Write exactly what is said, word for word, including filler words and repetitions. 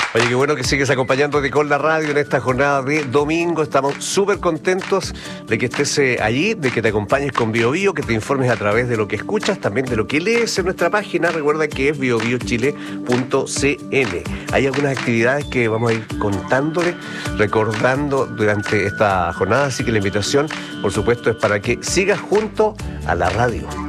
Oye, qué bueno que sigues acompañándote con la radio en esta jornada de domingo. Estamos súper contentos de que estés eh, allí, de que te acompañes con Bio Bio, que te informes a través de lo que escuchas, también de lo que lees en nuestra página. Recuerda que es bio bio chile punto c l. Hay algunas actividades que vamos a ir contándole, recordando durante esta jornada, así que la invitación, por supuesto, es para que sigas junto a la radio.